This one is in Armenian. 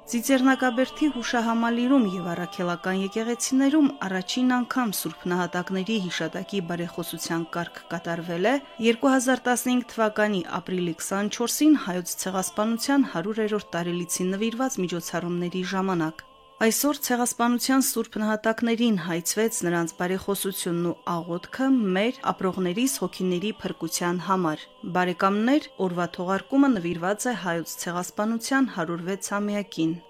Ծիծեռնակաբերդի հուշահամալիրում եւ առաքելական եկեղեցիներում առաջին անգամ Սուրբ Նահատակների հիշատակի բարեխոսության կարգ կատարվել է 2015 թվականի ապրիլի 24-ին Հայոց ցեղասպանության 100-րդ տարելիցին նվիրված միջոցառումների ժամանակ։ Այսօր ցեղասպանության Սուրբ Նահատակներին հայցվեց նրանց բարեխոսությունն ու աղոթքը մեր ապրողներիս հոգիների փրկության համար։ Բարեկամներ, օրվա թողարկումը նվիրված է Հայոց ցեղասպանության 106-ամյակին։